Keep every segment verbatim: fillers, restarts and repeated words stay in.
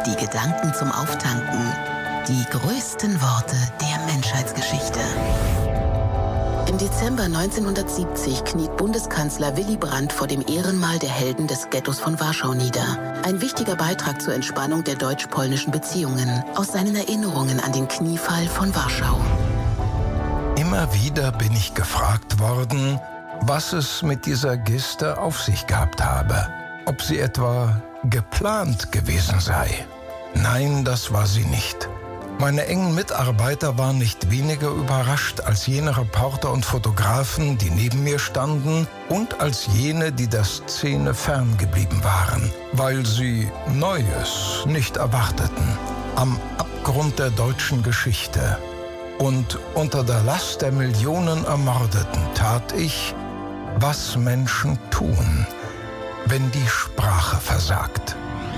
die Gedanken zum Auftanken. Die größten Worte der Menschheitsgeschichte. Im Dezember neunzehnhundertsiebzig kniet Bundeskanzler Willy Brandt vor dem Ehrenmal der Helden des Ghettos von Warschau nieder. Ein wichtiger Beitrag zur Entspannung der deutsch-polnischen Beziehungen aus seinen Erinnerungen an den Kniefall von Warschau. Immer wieder bin ich gefragt worden, was es mit dieser Geste auf sich gehabt habe. Ob sie etwa geplant gewesen sei. Nein, das war sie nicht. Meine engen Mitarbeiter waren nicht weniger überrascht als jene Reporter und Fotografen, die neben mir standen, und als jene, die der Szene ferngeblieben waren, weil sie Neues nicht erwarteten. Am Abgrund der deutschen Geschichte und unter der Last der Millionen Ermordeten tat ich, was Menschen tun, wenn die Sprache versagt.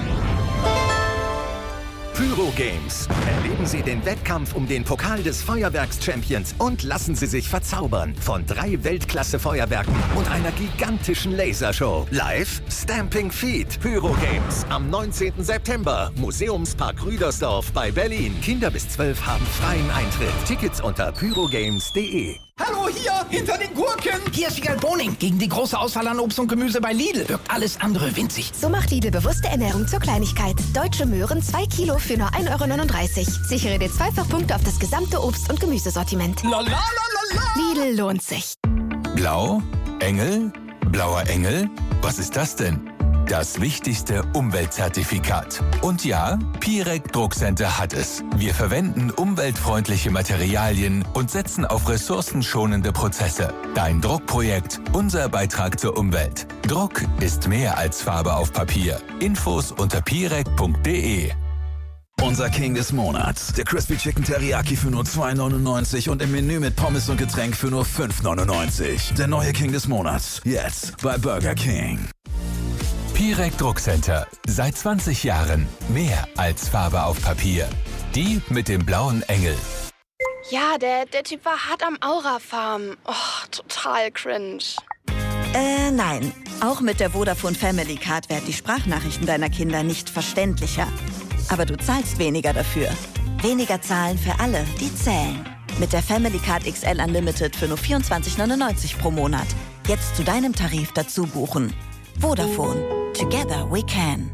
Pyro Games. Erleben Sie den Wettkampf um den Pokal des Feuerwerks-Champions und lassen Sie sich verzaubern von drei Weltklasse-Feuerwerken und einer gigantischen Lasershow. Live Stamping Feet. Pyro Games am neunzehnten September. Museumspark Rüdersdorf bei Berlin. Kinder bis zwölf haben freien Eintritt. Tickets unter pyrogames punkt de. Hallo, hier, hinter den Gurken! Hier ist Wiegald Boning. Gegen die große Auswahl an Obst und Gemüse bei Lidl wirkt alles andere winzig. So macht Lidl bewusste Ernährung zur Kleinigkeit. Deutsche Möhren, zwei Kilo für nur ein Euro neununddreißig. Sichere dir Zweifachpunkte auf das gesamte Obst- und Gemüsesortiment. La, la, la, la, la. Lidl lohnt sich. Blau? Engel? Blauer Engel? Was ist das denn? Das wichtigste Umweltzertifikat. Und ja, Pirec Druckcenter hat es. Wir verwenden umweltfreundliche Materialien und setzen auf ressourcenschonende Prozesse. Dein Druckprojekt, unser Beitrag zur Umwelt. Druck ist mehr als Farbe auf Papier. Infos unter pirec punkt de. Unser King des Monats. Der Crispy Chicken Teriyaki für nur zwei neunundneunzig und im Menü mit Pommes und Getränk für nur fünf neunundneunzig. Der neue King des Monats. Jetzt bei Burger King. Pirec Druckcenter. Seit zwanzig Jahren mehr als Farbe auf Papier. Die mit dem blauen Engel. Ja, der, der Typ war hart am Aura-Farm. Oh, total cringe. Äh, nein. Auch mit der Vodafone Family Card werden die Sprachnachrichten deiner Kinder nicht verständlicher. Aber du zahlst weniger dafür. Weniger zahlen für alle, die zählen. Mit der Family Card X L Unlimited für nur vierundzwanzig neunundneunzig pro Monat. Jetzt zu deinem Tarif dazu buchen. Vodafone. Together we can.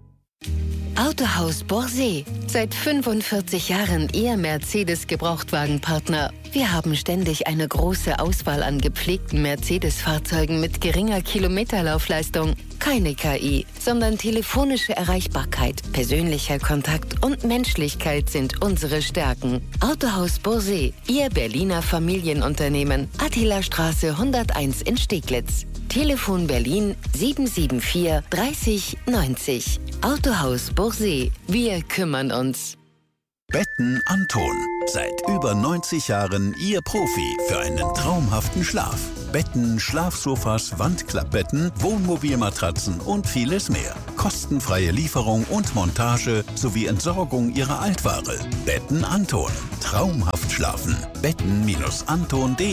Autohaus Borsee. Seit fünfundvierzig Jahren Ihr Mercedes-Gebrauchtwagenpartner. Wir haben ständig eine große Auswahl an gepflegten Mercedes-Fahrzeugen mit geringer Kilometerlaufleistung. Keine K I, sondern telefonische Erreichbarkeit, persönlicher Kontakt und Menschlichkeit sind unsere Stärken. Autohaus Borsee, Ihr Berliner Familienunternehmen. Attilastraße hunderteins in Steglitz. Telefon Berlin sieben sieben vier dreißig neunzig. Autohaus Borsee. Wir kümmern uns. Betten Anton. Seit über neunzig Jahren Ihr Profi für einen traumhaften Schlaf. Betten, Schlafsofas, Wandklappbetten, Wohnmobilmatratzen und vieles mehr. Kostenfreie Lieferung und Montage sowie Entsorgung Ihrer Altware. Betten Anton. Traumhaft schlafen. betten Anton punkt de.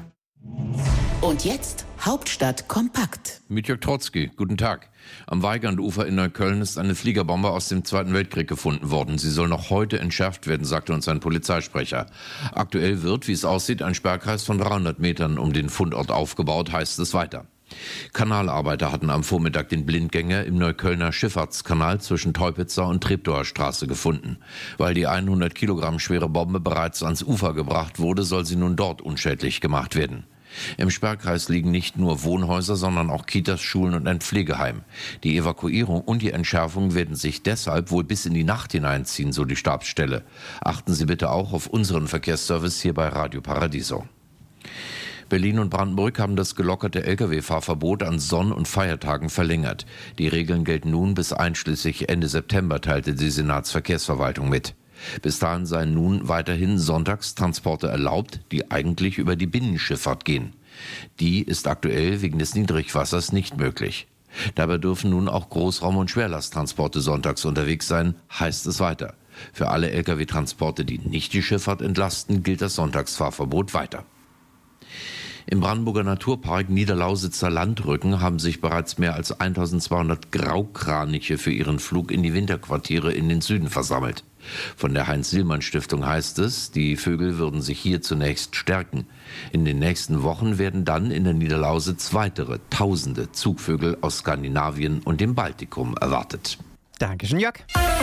Und jetzt Hauptstadt kompakt. Mit Jörg Trotzki, guten Tag. Am Weigandufer in Neukölln ist eine Fliegerbombe aus dem Zweiten Weltkrieg gefunden worden. Sie soll noch heute entschärft werden, sagte uns ein Polizeisprecher. Aktuell wird, wie es aussieht, ein Sperrkreis von dreihundert Metern um den Fundort aufgebaut, heißt es weiter. Kanalarbeiter hatten am Vormittag den Blindgänger im Neuköllner Schifffahrtskanal zwischen Teupitzer und Treptower Straße gefunden. Weil die hundert Kilogramm schwere Bombe bereits ans Ufer gebracht wurde, soll sie nun dort unschädlich gemacht werden. Im Sperrkreis liegen nicht nur Wohnhäuser, sondern auch Kitas, Schulen und ein Pflegeheim. Die Evakuierung und die Entschärfung werden sich deshalb wohl bis in die Nacht hineinziehen, so die Stabsstelle. Achten Sie bitte auch auf unseren Verkehrsservice hier bei Radio Paradiso. Berlin und Brandenburg haben das gelockerte L K W-Fahrverbot an Sonn- und Feiertagen verlängert. Die Regeln gelten nun bis einschließlich Ende September, teilte die Senatsverkehrsverwaltung mit. Bis dahin seien nun weiterhin Sonntagstransporte erlaubt, die eigentlich über die Binnenschifffahrt gehen. Die ist aktuell wegen des Niedrigwassers nicht möglich. Dabei dürfen nun auch Großraum- und Schwerlasttransporte sonntags unterwegs sein, heißt es weiter. Für alle L K W-Transporte, die nicht die Schifffahrt entlasten, gilt das Sonntagsfahrverbot weiter. Im Brandenburger Naturpark Niederlausitzer Landrücken haben sich bereits mehr als eintausendzweihundert Graukraniche für ihren Flug in die Winterquartiere in den Süden versammelt. Von der Heinz-Sielmann-Stiftung heißt es, die Vögel würden sich hier zunächst stärken. In den nächsten Wochen werden dann in der Niederlausitz weitere tausende Zugvögel aus Skandinavien und dem Baltikum erwartet. Dankeschön, Jörg.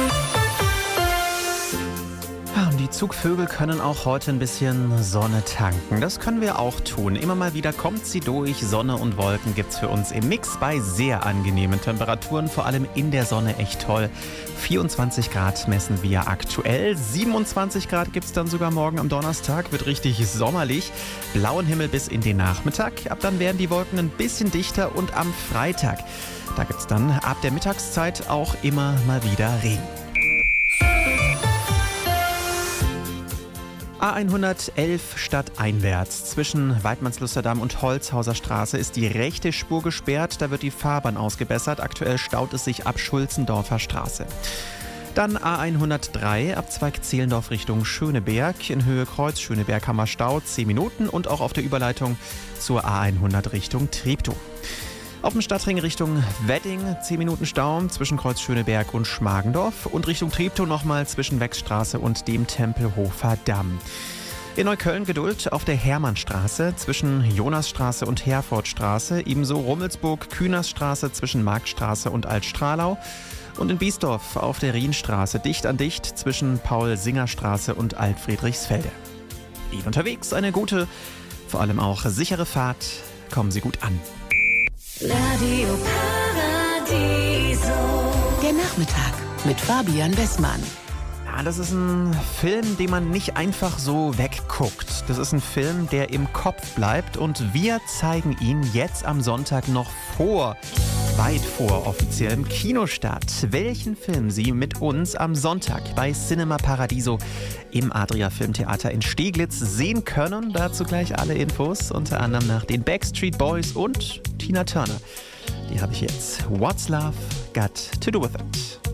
Die Zugvögel können auch heute ein bisschen Sonne tanken. Das können wir auch tun. Immer mal wieder kommt sie durch. Sonne und Wolken gibt's für uns im Mix bei sehr angenehmen Temperaturen. Vor allem in der Sonne echt toll. vierundzwanzig Grad messen wir aktuell. siebenundzwanzig Grad gibt's dann sogar morgen am Donnerstag. Wird richtig sommerlich. Blauen Himmel bis in den Nachmittag. Ab dann werden die Wolken ein bisschen dichter. Und am Freitag, da gibt's dann ab der Mittagszeit auch immer mal wieder Regen. A hundertelf stadteinwärts. Zwischen Weidmannslusterdamm und Holzhauser Straße ist die rechte Spur gesperrt. Da wird die Fahrbahn ausgebessert. Aktuell staut es sich ab Schulzendorfer Straße. Dann A hundertdrei, Abzweig Zehlendorf Richtung Schöneberg. In Höhe Kreuz Schöneberg-Hammer Stau zehn Minuten und auch auf der Überleitung zur A hundert Richtung Treptow. Auf dem Stadtring Richtung Wedding zehn Minuten Stau zwischen Kreuz Schöneberg und Schmargendorf und Richtung Treptow nochmal zwischen Wechstraße und dem Tempelhofer Damm. In Neukölln Geduld auf der Hermannstraße zwischen Jonasstraße und Herfordstraße, ebenso Rummelsburg-Kühnersstraße zwischen Marktstraße und Altstrahlau und in Biesdorf auf der Rienstraße dicht an dicht zwischen Paul-Singer-Straße und Altfriedrichsfelde. Ihnen unterwegs eine gute, vor allem auch sichere Fahrt. Kommen Sie gut an. Radio Paradiso. Der Nachmittag mit Fabian Bessmann. Ja, das ist ein Film, den man nicht einfach so wegguckt. Das ist ein Film, der im Kopf bleibt und wir zeigen ihn jetzt am Sonntag noch vor, weit vor offiziellem Kinostart. Welchen Film Sie mit uns am Sonntag bei Cinema Paradiso im Adria Filmtheater in Steglitz sehen können. Dazu gleich alle Infos, unter anderem nach den Backstreet Boys und Tina Turner. Die habe ich jetzt. What's Love Got to Do With It?